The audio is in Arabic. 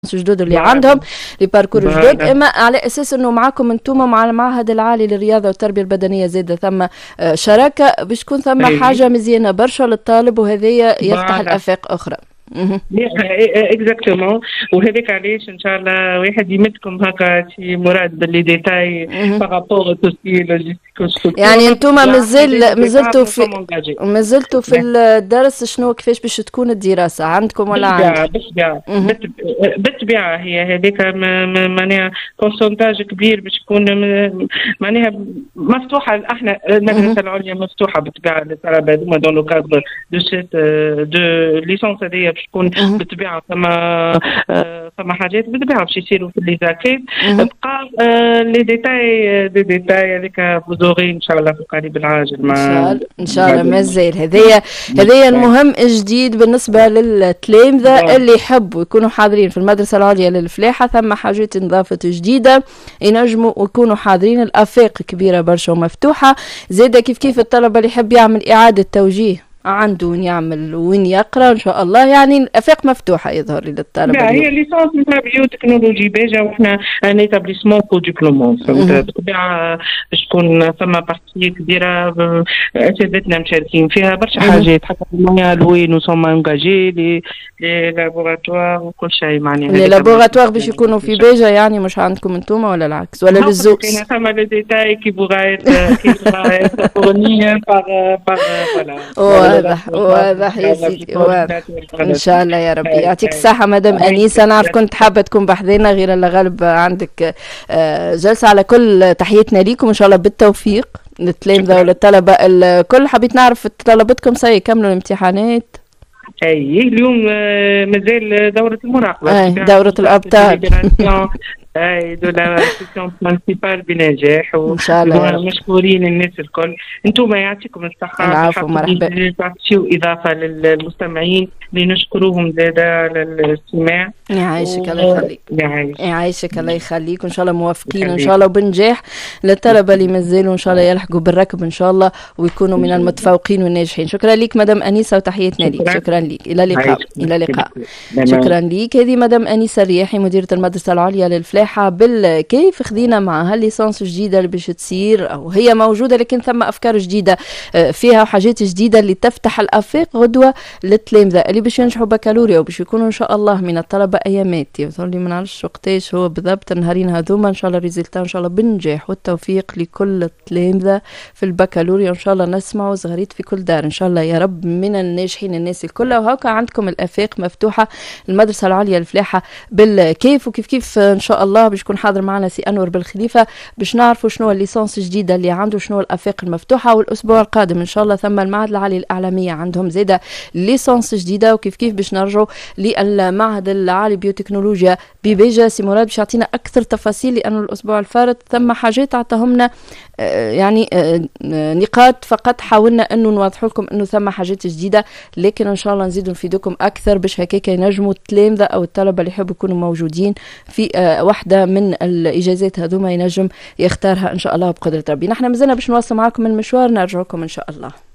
جدد اللي عندهم لي باركور جدد، اما على اساس انه معاكم انتم مع المعهد العالي للرياضه والتربيه البدنيه زاده ثم شراكه باش تكون ثم حاجه مزيانه برشا للطالب، وهذايا يفتح الافاق اخرى. اكزاكتومون، وهذاك علاش ان شاء الله واحد يمدكم هكا شي مراد باللي ديتاي بارابور تو سي لوجيستيك. يعني انتم مازلتوا في الدرس شنو كيفاش باش تكون الدراسه عندكم ولا عندكم؟ بالطبيعه هي هذيك معناها بورسنتاج كبير باش تكون معناها مفتوحه. احنا المدرسه العليا مفتوحه بالطبيعه للطلبه هذوما دون لو كادر دو سيت دو ليسونس هذيا باش تكون بالطبيعه ثم حاجات بالطبيعه باش يصيروا في لي زاكيت. بقى لي ديتاي هذيك فوزوري ان شاء الله في القريب العاجل. ان شاء الله مازال هذايا المهم الجديد بالنسبه للتلامذه اللي يحبوا يكونوا حاضرين في المدرسه العليا للفلاحه. ثم حاجات انضافت جديده ينجموا ويكونوا حاضرين، الافاق كبيره برشا ومفتوحه. زاده كيف الطلبه اللي يحب يعمل اعاده توجيه عنده وين يعمل وين يقرا ان شاء الله، يعني الافاق مفتوحه يظهر لي للطلبه. لا هي ليسونس نتاع بيوتكنولوجي بيجا، وحنا ان ايتابليسمون كو ديبلومون بالطبيعه باش تكون ثم بارتي كبيره اساتذتنا مشاركين فيها برشا حاجات، حتى لوين وسوم انجاجي لي لابوراتوار وكل شيء. معناها لي لابوراتوار باش يكونوا في بيجا، يعني مش عندكم انتم ولا العكس ولا للزوق؟ ثم لي ديتاي كي بوغايت فورني بار فوالا. واضح يا سيدي، واضح ان شاء الله يا ربي. يعطيك الصحه مدام انيسه، نعرف كنت حابه تكون بحذنا غير اللي غالب عندك جلسه. على كل تحياتنا ليكم ان شاء الله بالتوفيق للتلامذه وللطلبه الكل. حبيت نعرف طلبتكم كملوا الامتحانات؟ اليوم مازال دوره المراقبه، دوره الابطال دو لا سيسيون برينسيبال بنجاح، ان شاء الله مشكورين الناس الكل. انتم يعطيكم الصحه. العفو، مرحبا. تعطيو اضافه للمستمعين لنشكروهم زاده على الاستماع. يعيشك الله يخليك. يعيشك الله يخليك، وان شاء الله موفقين ان شاء الله وبنجاح للطلبه اللي مازالوا ان شاء الله يلحقوا بالركب ان شاء الله ويكونوا من المتفوقين والناجحين. شكرا لك مدام انيسه وتحياتنا لك. شكرا لك، الى اللقاء. الى اللقاء. شكرا لك. هذه مدام انيسه الرياحي مديره المدرسه العليا للفلاحه. بالكيف خذينا معها الليسانس الجديده اللي باش تصير، او هي موجوده لكن ثم افكار جديده فيها وحاجات جديده اللي تفتح الافاق غدوه للتلامذه اللي باش ينجحوا بكالوريا وباش يكونوا ان شاء الله من الطلبه ايامات. يظهر لي ما نعرفش وقتاش هو بالضبط النهارين هذوما، ان شاء الله ريزلتا ان شاء الله بالنجاح والتوفيق لكل التلامذه في البكالوريا. ان شاء الله نسمعوا زغريت في كل دار ان شاء الله يا رب من الناجحين الناس الكل. وهكا عندكم الافاق مفتوحه المدرسه العليا للفلاحه بالكيف. وكيف ان شاء الله باش يكون حاضر معنا سي انور بالخليفه باش نعرفوا شنو الليسانس الجديده اللي عنده، شنو الافاق المفتوحه. والاسبوع القادم ان شاء الله ثم المعهد العالي للاعلاميه عندهم زاده ليسانس جديده. وكيف باش نرجعوا للمعهد العالي بيوتكنولوجيا ببيجا. سي مراد باش يعطينا اكثر تفاصيل، لانه الاسبوع الفارط ثم حاجات عطاهمنا يعني نقاط فقط حاولنا انه نوضح لكم انه ثم حاجات جديده، لكن ان شاء الله نزيدوا نفيدكم اكثر باش هكاك ينجموا التلامذه او الطلبه اللي يحبوا يكونوا موجودين في واحده من الاجازات هذوما ينجم يختارها ان شاء الله بقدره ربي. نحن مازلنا باش نواصل معكم المشوار، نرجعكم ان شاء الله.